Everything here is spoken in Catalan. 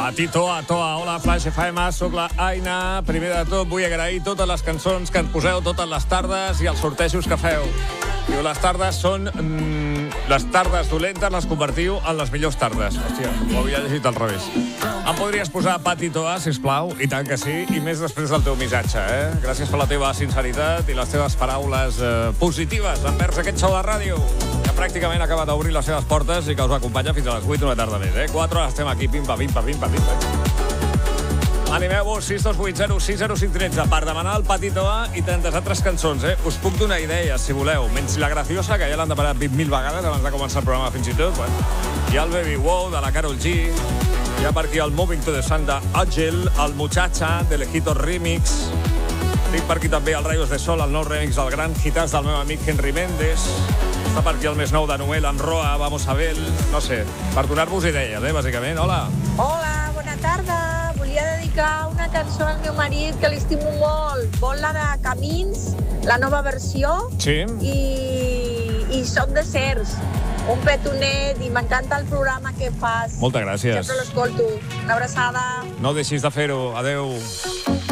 Patito a Toa, hola Flash FM, soc la Aina. Primer de tot vull agrair totes les cançons que ens poseu totes les tardes i els sortejos que feu. Diu, les tardes són... les tardes dolentes les convertiu en les millors tardes. Hòstia, ho havia llegit al revés. Em podries posar Patito a, sisplau? I tant que sí, i més després del teu missatge, eh? Gràcies per la teva sinceritat i les teves paraules positives envers aquest show de ràdio, que pràcticament ha acabat d'obrir les seves portes i que us acompanya fins a les 8 una tarda més, eh? 4 hores estem aquí, pimpa, pimpa, pimpa, pimpa. Animeu-vos, 628 060513 per demanar el Patito A i tantes altres cançons, eh? Us puc donar idees, si voleu. Menys la Graciosa, que ja l'han demanat 20.000 vegades abans de començar el programa fins i tot. Bueno. Hi ha el Baby Wow, de la Karol G. Hi ha per aquí el Moving to the Sun d'Agel, el Muchacha, de Lejito Remix. Tinc per aquí també el Rayos de Sol, el nou remix del gran hitàs del meu amic Henry Méndez. Està per aquí el més nou de Noel, en Roa, Vamos a Ver, no sé, per donar-vos idees, bàsicament. Hola. Hola, bona tarda. Volia dedicar una cançó al meu marit que l'estimo molt. Vol la de Camins, la nova versió. Sí. I Som Deserts. Un petonet i m'encanta el programa que fas. Moltes gràcies. Sempre l'escolto. Una abraçada. No deixis de fer-ho. Adeu.